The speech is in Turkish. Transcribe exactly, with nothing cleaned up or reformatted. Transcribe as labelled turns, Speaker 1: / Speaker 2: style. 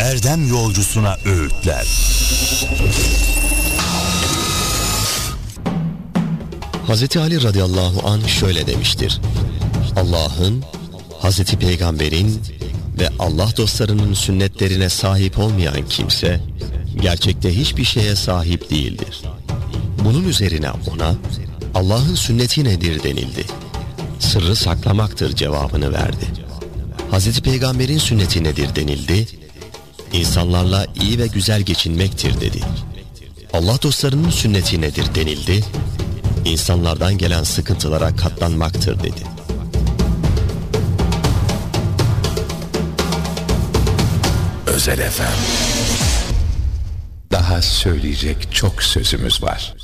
Speaker 1: erdem yolcusuna öğütler.
Speaker 2: Hazreti Ali radıyallahu anh şöyle demiştir: Allah'ın, Hazreti Peygamber'in ve Allah dostlarının sünnetlerine sahip olmayan kimse gerçekte hiçbir şeye sahip değildir. Bunun üzerine ona Allah'ın sünneti nedir denildi. Sırrı saklamaktır cevabını verdi. Hazreti Peygamber'in sünneti nedir denildi. İnsanlarla iyi ve güzel geçinmektir dedi. Allah dostlarının sünneti nedir denildi. İnsanlardan gelen sıkıntılara katlanmaktır dedi.
Speaker 3: Özel Efem. Daha söyleyecek çok sözümüz var.